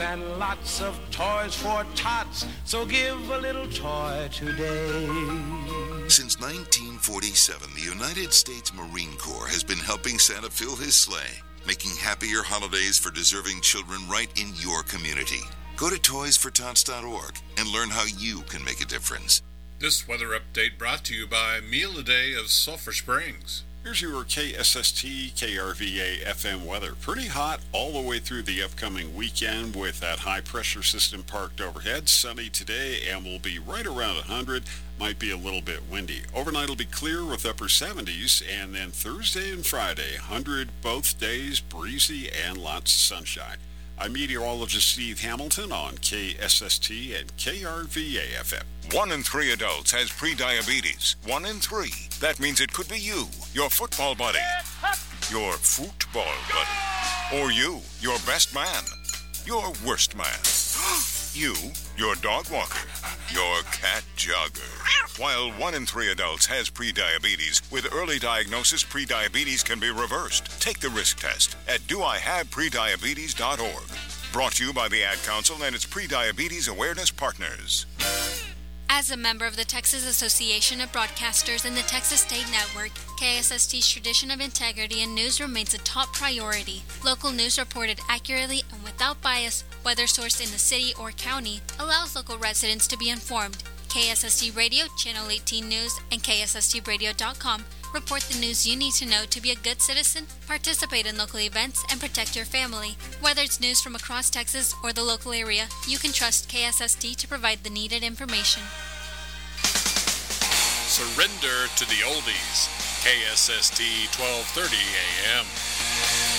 and lots of toys for tots. So give a little toy today. Since 1947, the United States Marine Corps has been helping Santa fill his sleigh, making happier holidays for deserving children right in your community. Go to toysfortots.org and learn how you can make a difference. This weather update brought to you by Meal a Day of Sulphur Springs. Here's your KSST KRVA FM weather. Pretty hot all the way through the upcoming weekend with that high-pressure system parked overhead. Sunny today and will be right around 100. Might be a little bit windy. Overnight will be clear with upper 70s, and then Thursday and Friday, 100 both days, breezy and lots of sunshine. I'm meteorologist Steve Hamilton on KSST and KRVA FM. 1 in 3 adults has prediabetes. 1 in 3. That means it could be you, your football buddy, your football buddy, or you, your best man, your worst man, you, your dog walker, your cat jogger. While 1 in 3 adults has prediabetes, with early diagnosis, prediabetes can be reversed. Take the risk test at doihaveprediabetes.org. Brought to you by the Ad Council and its Prediabetes Awareness Partners. As a member of the Texas Association of Broadcasters and the Texas State Network, KSST's tradition of integrity and news remains a top priority. Local news reported accurately and without bias, whether sourced in the city or county, allows local residents to be informed. KSST Radio, Channel 18 News, and KSSTradio.com report the news you need to know to be a good citizen, participate in local events, and protect your family. Whether it's news from across Texas or the local area, you can trust KSST to provide the needed information. Surrender to the oldies. KSST 1230 AM.